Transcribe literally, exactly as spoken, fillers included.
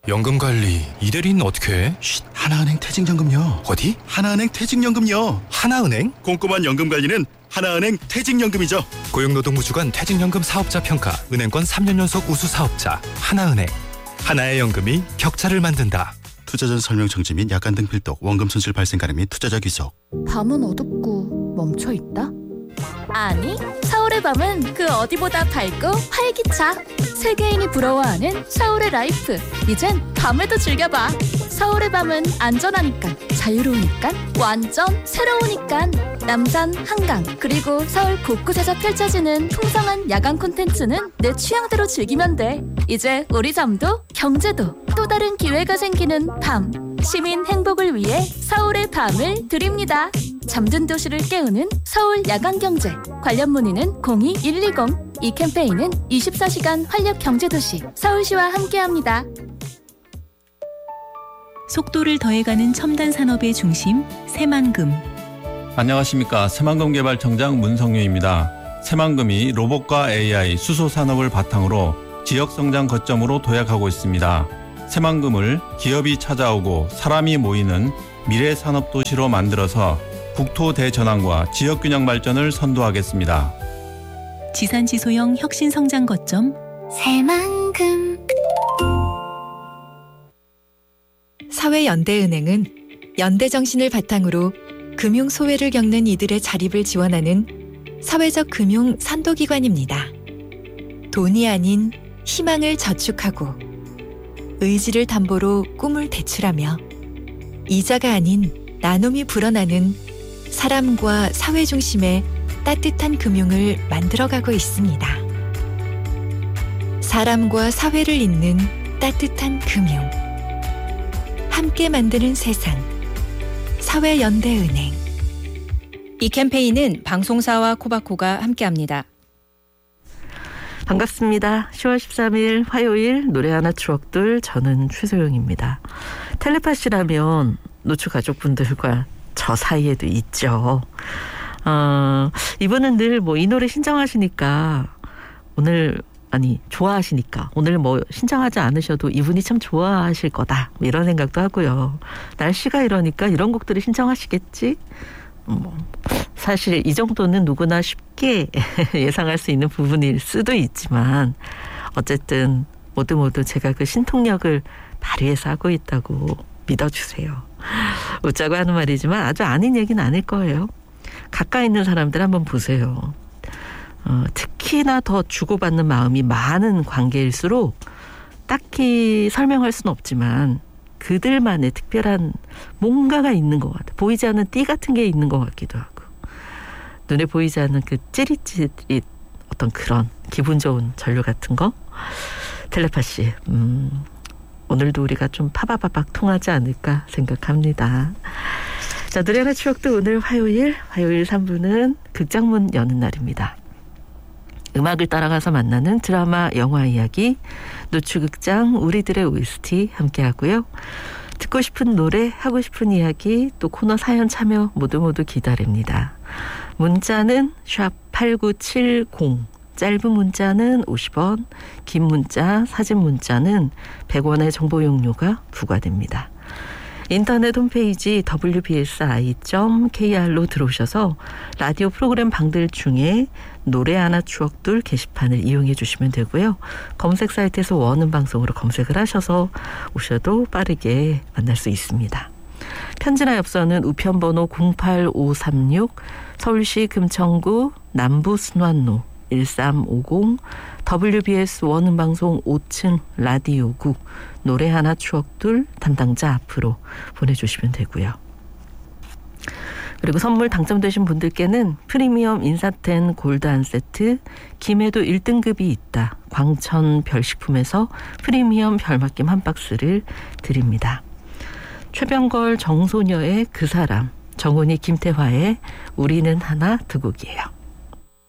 연금관리 이 대리는 어떻게 해? 쉿, 하나은행 퇴직연금요. 어디? 하나은행 퇴직연금요. 하나은행? 꼼꼼한 연금관리는 하나은행 퇴직연금이죠. 고용노동부 주관 퇴직연금 사업자 평가 은행권 삼 년 연속 우수 사업자 하나은행. 하나의 연금이 격차를 만든다. 투자 전 설명 정지 및 약관 등 필독, 원금 손실 발생 가능 및 투자자 귀속. 밤은 어둡고 멈춰있다? 아니, 서울의 밤은 그 어디보다 밝고 활기차. 세계인이 부러워하는 서울의 라이프. 이젠 밤을 더 즐겨봐. 서울의 밤은 안전하니까, 자유로우니까, 완전 새로우니까. 남산, 한강, 그리고 서울 곳곳에서 펼쳐지는 풍성한 야간 콘텐츠는 내 취향대로 즐기면 돼. 이제 우리 잠도 경제도 또 다른 기회가 생기는 밤. 시민 행복을 위해 서울의 밤을 드립니다. 잠든 도시를 깨우는 서울 야간경제. 관련 문의는 공이 일이공. 이 캠페인은 이십사 시간 활력 경제도시 서울시와 함께합니다. 속도를 더해가는 첨단 산업의 중심 새만금. 안녕하십니까. 새만금개발청장 문성유입니다. 새만금이 로봇과 에이아이, 수소 산업을 바탕으로 지역성장 거점으로 도약하고 있습니다. 새만금을 기업이 찾아오고 사람이 모이는 미래 산업 도시로 만들어서 국토 대전환과 지역균형 발전을 선도하겠습니다. 지산지소형 혁신성장 거점 새만금. 사회연대은행은 연대정신을 바탕으로 금융 소외를 겪는 이들의 자립을 지원하는 사회적 금융 선도기관입니다. 돈이 아닌 희망을 저축하고 의지를 담보로 꿈을 대출하며 이자가 아닌 나눔이 불어나는 사람과 사회 중심의 따뜻한 금융을 만들어가고 있습니다. 사람과 사회를 잇는 따뜻한 금융. 함께 만드는 세상. 사회연대은행. 이 캠페인은 방송사와 코바코가 함께합니다. 반갑습니다. 시월 십삼일 화요일 노래 하나 추억들, 저는 최소영입니다. 텔레파시라면 노출 가족분들과 저 사이에도 있죠. 어, 이분은 늘 뭐 이 노래 신청하시니까 오늘 아니 좋아하시니까 오늘 뭐 신청하지 않으셔도 이분이 참 좋아하실 거다 이런 생각도 하고요. 날씨가 이러니까 이런 곡들을 신청하시겠지. 뭐 사실 이 정도는 누구나 쉽게 예상할 수 있는 부분일 수도 있지만 어쨌든 모두 모두 제가 그 신통력을 발휘해서 하고 있다고 믿어주세요. 웃자고 하는 말이지만 아주 아닌 얘기는 아닐 거예요. 가까이 있는 사람들 한번 보세요. 어, 특히나 더 주고받는 마음이 많은 관계일수록 딱히 설명할 수는 없지만 그들만의 특별한 뭔가가 있는 것 같아요. 보이지 않는 띠 같은 게 있는 것 같기도 하고 눈에 보이지 않는 그 찌릿찌릿 어떤 그런 기분 좋은 전류 같은 거. 텔레파시. 음, 오늘도 우리가 좀 파바바박 통하지 않을까 생각합니다. 자, 노래나 추억도 오늘 화요일 화요일 삼 부는 극장문 여는 날입니다. 음악을 따라가서 만나는 드라마, 영화 이야기, 노출극장 우리들의 오에스티 함께하고요. 듣고 싶은 노래, 하고 싶은 이야기, 또 코너 사연 참여 모두 모두 기다립니다. 문자는 샵 팔구칠공, 짧은 문자는 오십 원, 긴 문자, 사진 문자는 백 원의 정보 용료가 부과됩니다. 인터넷 홈페이지 더블유 비 에스 아이 점 케이알로 들어오셔서 라디오 프로그램 방들 중에 노래 하나 추억들 게시판을 이용해 주시면 되고요. 검색 사이트에서 원하는 방송으로 검색을 하셔서 오셔도 빠르게 만날 수 있습니다. 편지나 엽서는 우편번호 공팔오삼육 서울시 금천구 남부순환로 일삼오공 더블유 비 에스 원음방송 오 층 라디오국 노래 하나 추억들 담당자 앞으로 보내주시면 되고요. 그리고 선물 당첨되신 분들께는 프리미엄 인사텐 골드 한 세트, 김해도 일 등급이 있다 광천 별식품에서 프리미엄 별맛김 한 박스를 드립니다. 최병걸 정소녀의 그 사람, 정훈이 김태화의 우리는 하나 두 곡이에요.